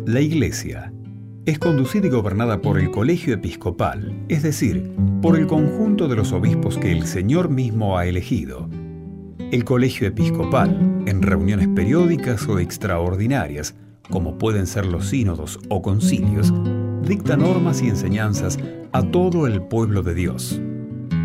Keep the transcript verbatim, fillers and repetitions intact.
La Iglesia es conducida y gobernada por el Colegio Episcopal, es decir, por el conjunto de los obispos que el Señor mismo ha elegido. El Colegio Episcopal, en reuniones periódicas o extraordinarias, como pueden ser los sínodos o concilios, dicta normas y enseñanzas a todo el pueblo de Dios.